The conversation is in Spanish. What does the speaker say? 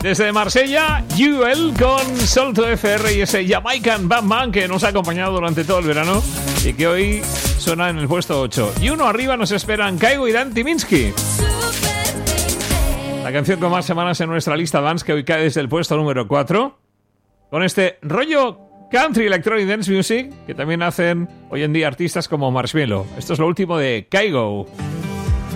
Desde Marsella, UL con Solto FR y ese Jamaican Bam Bam que nos ha acompañado durante todo el verano y que hoy suena en el puesto 8. Y uno arriba nos esperan Kygo y Dan Tyminski. La canción con más semanas en nuestra lista dance, que hoy cae desde el puesto número 4. Con este rollo country electronic dance music que también hacen hoy en día artistas como Marshmello. Esto es lo último de Kygo.